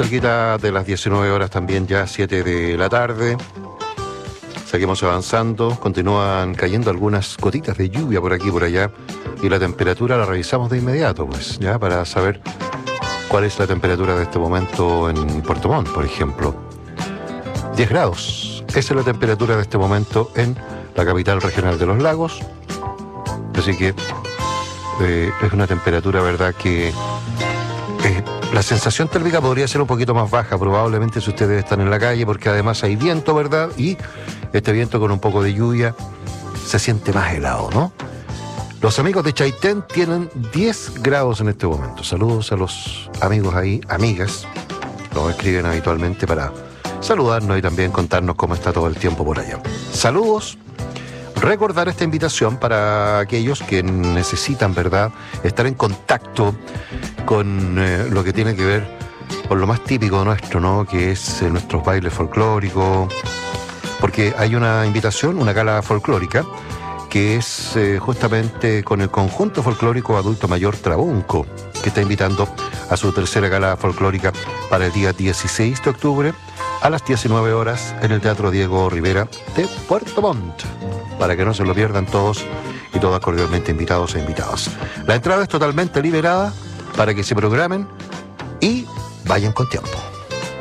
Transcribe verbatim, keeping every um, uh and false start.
cerquita de las diecinueve horas también, ya siete de la tarde. Seguimos avanzando, continúan cayendo algunas gotitas de lluvia por aquí y por allá. Y la temperatura la revisamos de inmediato, pues, ya para saber cuál es la temperatura de este momento en Puerto Montt, por ejemplo. diez grados. Esa es la temperatura de este momento en la capital regional de los lagos. Así que eh, es una temperatura, ¿verdad?, que eh, la sensación térmica podría ser un poquito más baja, probablemente si ustedes están en la calle, porque además hay viento, ¿verdad? Y este viento con un poco de lluvia se siente más helado, ¿no? Los amigos de Chaitén tienen diez grados en este momento. Saludos a los amigos ahí, amigas. Nos escriben habitualmente para saludarnos y también contarnos cómo está todo el tiempo por allá. Saludos. Recordar esta invitación para aquellos que necesitan, ¿verdad?, estar en contacto con eh, lo que tiene que ver con lo más típico nuestro, ¿no?, que es eh, nuestros bailes folclóricos. Porque hay una invitación, una gala folclórica, que es eh, justamente con el conjunto folclórico Adulto Mayor Trabunco, que está invitando a su tercera gala folclórica para el día dieciséis de octubre a las diecinueve horas en el Teatro Diego Rivera de Puerto Montt, para que no se lo pierdan todos y todas cordialmente invitados e invitadas. La entrada es totalmente liberada para que se programen y vayan con tiempo.